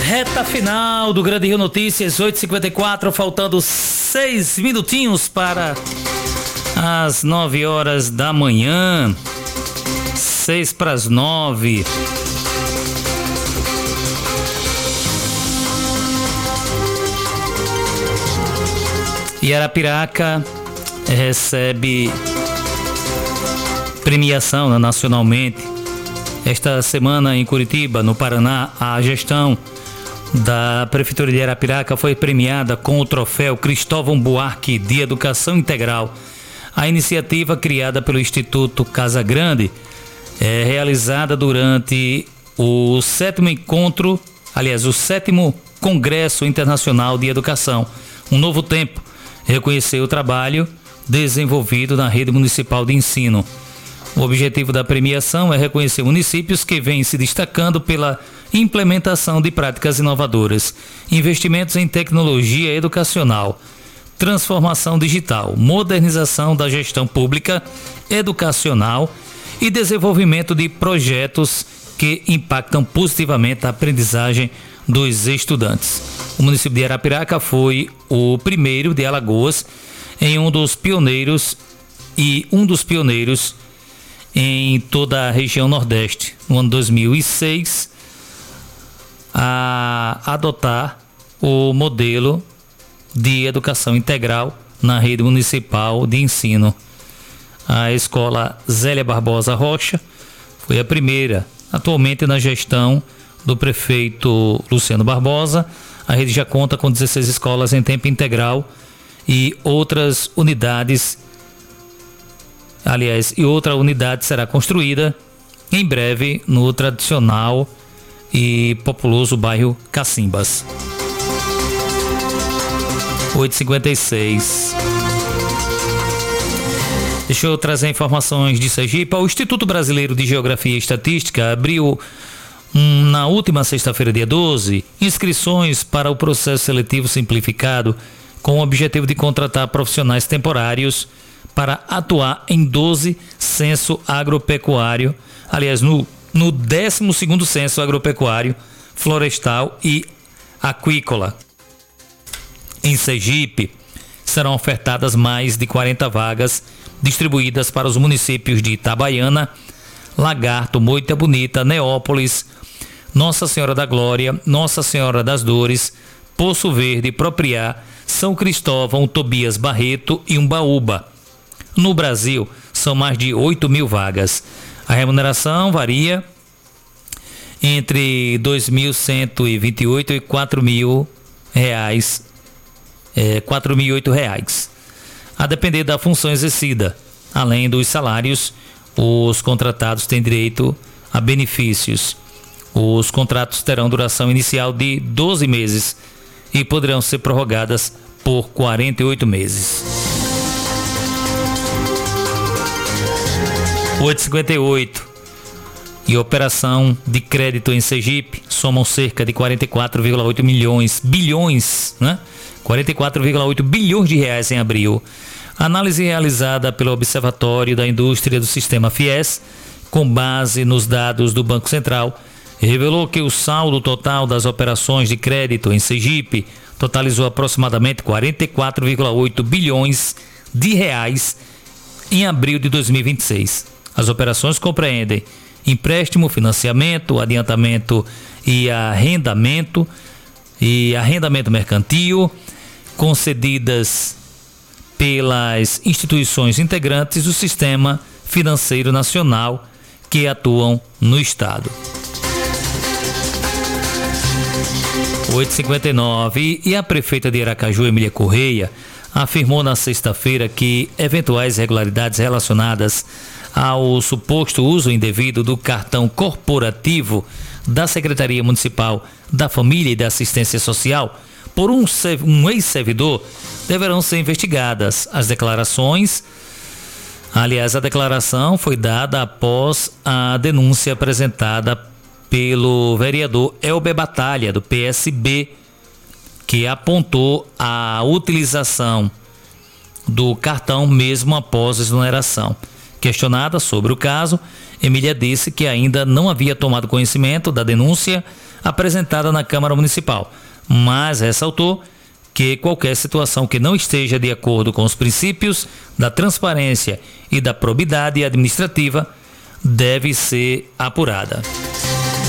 Reta final do Grande Rio Notícias, 8h54, faltando 6 minutinhos para as 9 horas da manhã. 6 para as 9. E Arapiraca recebe premiação nacionalmente. Esta semana em Curitiba, no Paraná, a gestão da Prefeitura de Arapiraca foi premiada com o troféu Cristóvão Buarque de Educação Integral. A iniciativa, criada pelo Instituto Casa Grande, é realizada durante o 7º Congresso Internacional de Educação, Um Novo Tempo. Reconheceu o trabalho desenvolvido na rede municipal de ensino. O objetivo da premiação é reconhecer municípios que vêm se destacando pela implementação de práticas inovadoras, investimentos em tecnologia educacional, transformação digital, modernização da gestão pública educacional e desenvolvimento de projetos que impactam positivamente a aprendizagem dos estudantes. O município de Arapiraca foi o primeiro de Alagoas um dos pioneiros em toda a região Nordeste, no ano 2006, a adotar o modelo de educação integral na rede municipal de ensino. A escola Zélia Barbosa Rocha foi a primeira, atualmente na gestão do prefeito Luciano Barbosa. A rede já conta com 16 escolas em tempo integral e outras unidades. E outra unidade será construída em breve no tradicional e populoso bairro Cacimbas. 8h56. Deixa eu trazer informações de Sergipe. O Instituto Brasileiro de Geografia e Estatística abriu na última sexta-feira, dia 12, inscrições para o processo seletivo simplificado com o objetivo de contratar profissionais temporários para atuar em 12 censo agropecuário, no 12º censo agropecuário, florestal e aquícola. Em Sergipe, serão ofertadas mais de 40 vagas distribuídas para os municípios de Itabaiana, Lagarto, Moita Bonita, Neópolis, Nossa Senhora da Glória, Nossa Senhora das Dores, Poço Verde, Propriá, São Cristóvão, Tobias Barreto e Umbaúba. No Brasil, são mais de 8.000 vagas. A remuneração varia entre R$ 2.128 e R$ 4.008, a depender da função exercida. Além dos salários, os contratados têm direito a benefícios. Os contratos terão duração inicial de 12 meses e poderão ser prorrogadas por 48 meses. 8h58. E operação de crédito em Sergipe somam cerca de 44,8 bilhões, né? 44,8 bilhões de reais em abril. Análise realizada pelo Observatório da Indústria do Sistema FIES, com base nos dados do Banco Central, revelou que o saldo total das operações de crédito em Sergipe totalizou aproximadamente 44,8 bilhões de reais em abril de 2026. As operações compreendem empréstimo, financiamento, adiantamento e arrendamento mercantil, concedidas pelas instituições integrantes do Sistema Financeiro Nacional que atuam no Estado. 8h59. E a prefeita de Aracaju, Emília Correia, afirmou na sexta-feira que eventuais irregularidades relacionadas ao suposto uso indevido do cartão corporativo da Secretaria Municipal da Família e da Assistência Social por um ex-servidor deverão ser investigadas. A declaração foi dada após a denúncia apresentada pelo vereador Elber Batalha, do PSB, que apontou a utilização do cartão mesmo após a exoneração. Questionada sobre o caso, Emília disse que ainda não havia tomado conhecimento da denúncia, apresentada na Câmara Municipal, mas ressaltou que qualquer situação que não esteja de acordo com os princípios da transparência e da probidade administrativa deve ser apurada.